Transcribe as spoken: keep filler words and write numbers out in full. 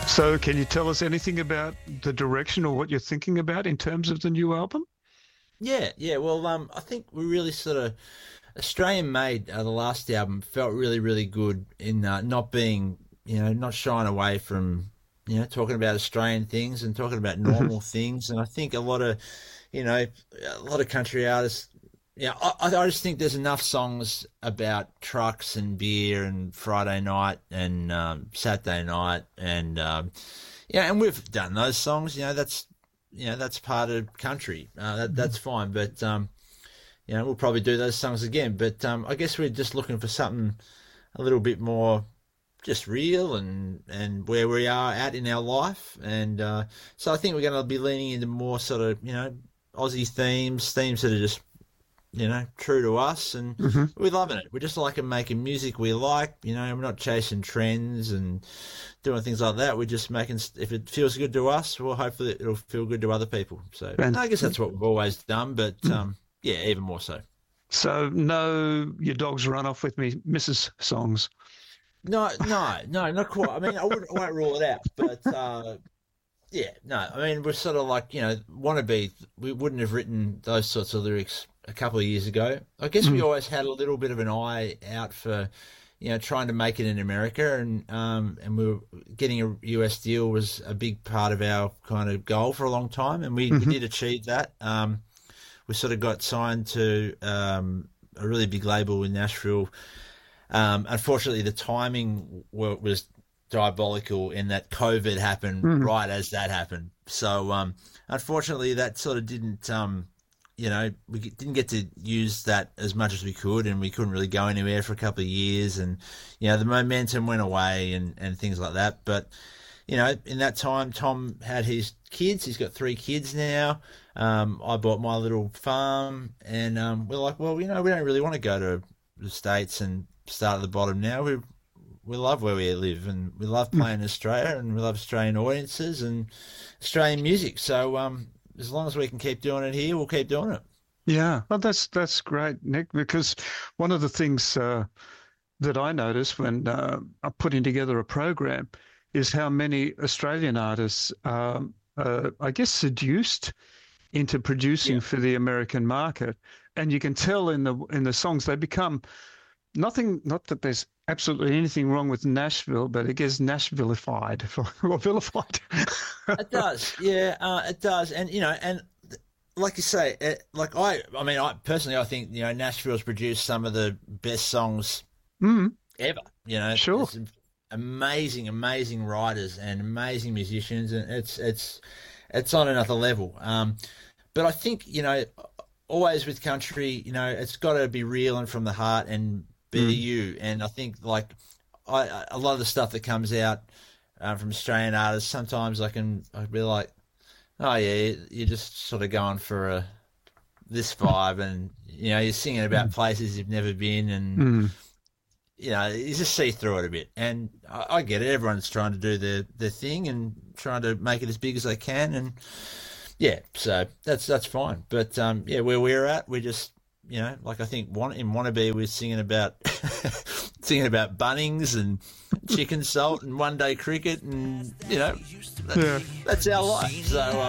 So, can you tell us anything about the direction or what you're thinking about in terms of the new album? Yeah, yeah. Well, um, I think we really sort of Australian made uh, the last album felt really, really good in uh, not being, you know, not shying away from, you know, talking about Australian things and talking about Hmm. normal things. And I think a lot of, you know, a lot of country artists. Yeah, I, I just think there's enough songs about trucks and beer and Friday night and um, Saturday night and um, yeah, and we've done those songs. You know, that's you know that's part of country. Uh, that that's fine, but um, you know we'll probably do those songs again. But um, I guess we're just looking for something a little bit more just real and and where we are at in our life. And uh, so I think we're going to be leaning into more sort of you know Aussie themes, themes that are just you know, true to us, and Hmm. we're loving it. We just like making music we like, you know, we're not chasing trends and doing things like that. We're just making, if it feels good to us, well, hopefully it'll feel good to other people. So And I guess that's what we've always done, but um, yeah, even more so. so, no, your dogs run off with me, missus songs. No, no, no, not quite. I mean, I, wouldn't, I won't rule it out, but uh, yeah, no, I mean, we're sort of like, you know, wannabe, we wouldn't have written those sorts of lyrics a couple of years ago. I guess we Mm. always had a little bit of an eye out for, you know, trying to make it in America, and um, and we were getting a U S deal was a big part of our kind of goal for a long time, and we, we Hmm. did achieve that. Um, we sort of got signed to um, a really big label in Nashville. Um, unfortunately, the timing wa- was diabolical in that COVID happened Mm. right as that happened. So, um, unfortunately, that sort of didn't, um, you know, we didn't get to use that as much as we could, and we couldn't really go anywhere for a couple of years, and you know, the momentum went away and and things like that. But you know, in that time, Tom had his kids. He's got three kids now. Um, I bought my little farm, and um, we're like, well, you know, we don't really want to go to the States and start at the bottom now. We we love where we live, and we love Mm. playing in Australia, and we love Australian audiences and Australian music. So um, as long as we can keep doing it here, we'll keep doing it. Yeah, well, that's that's great, Nick, because one of the things uh, that I notice when uh, I'm putting together a program is how many Australian artists, um, uh, I guess, seduced into producing Yeah. for the American market, and you can tell in the in the songs they become nothing. Not that there's absolutely anything wrong with Nashville, but it gets Nashvillified or vilified. It does, yeah, uh, it does, and you know, and like you say, it, like I, I mean, I personally, I think you know, Nashville's produced some of the best songs Mm, ever. You know, sure. there's some amazing, amazing writers and amazing musicians, and it's it's it's on another level. Um, but I think you know, always with country, you know, it's got to be real and from the heart and be Mm, you. And I think like I, a lot of the stuff that comes out um, from Australian artists, sometimes I can I'd be like, oh yeah, you're just sort of going for a this vibe, and you know, you're singing about mm, places you've never been, and mm. you know, you just see through it a bit. And I, I get it. Everyone's trying to do their, their thing and trying to make it as big as they can. And yeah, so that's that's fine. But um, yeah, where we're at, we're just you know, like I think one in Wannabe we're singing about singing about Bunnings and chicken salt and one day cricket, and you know, that, Yeah. that's our life. So